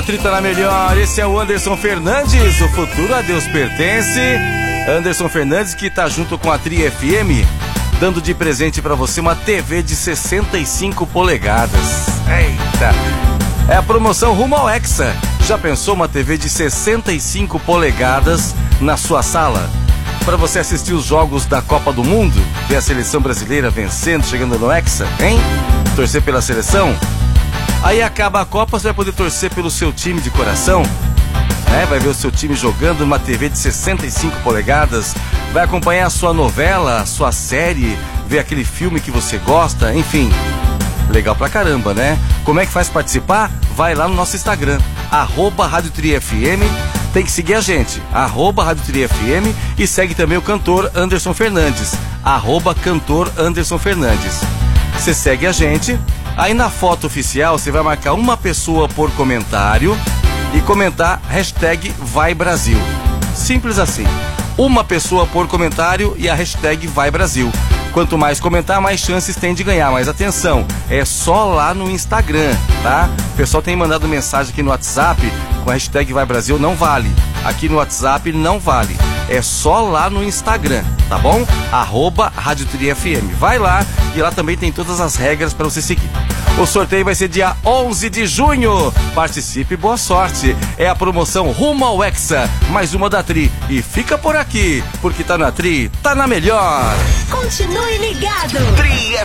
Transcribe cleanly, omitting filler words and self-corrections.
Trita na melhor, esse é o Anderson Fernandes, o futuro a Deus pertence. Anderson Fernandes que tá junto com a Tri FM, dando de presente pra você uma TV de 65 polegadas. Eita! É a promoção rumo ao Hexa. Já pensou uma TV de 65 polegadas na sua sala? Para você assistir os jogos da Copa do Mundo, ver a seleção brasileira vencendo, chegando no Hexa, hein? Torcer pela seleção? Aí acaba a Copa, você vai poder torcer pelo seu time de coração, né? Vai ver o seu time jogando numa TV de 65 polegadas, vai acompanhar a sua novela, a sua série, ver aquele filme que você gosta, enfim. Legal pra caramba, né? Como é que faz participar? Vai lá no nosso Instagram, @Rádio Tri FM. Tem que seguir a gente, Rádio Tri FM, e segue também o cantor Anderson Fernandes, @Cantor Anderson Fernandes. Você segue a gente, aí na foto oficial você vai marcar uma pessoa por comentário e comentar #VaiBrasil. Simples assim. Uma pessoa por comentário e a #VaiBrasil. Quanto mais comentar, mais chances tem de ganhar. Mas atenção, é só lá no Instagram, tá? O pessoal tem mandado mensagem aqui no WhatsApp com a #VaiBrasil, não vale. Aqui no WhatsApp não vale. É só lá no Instagram, tá bom? @Rádio Tri FM. Vai lá e lá também tem todas as regras para você seguir. O sorteio vai ser dia 11 de junho. Participe e boa sorte. É a promoção Rumo ao Hexa, mais uma da Tri. E fica por aqui, porque tá na Tri, tá na melhor. Continue ligado. Tri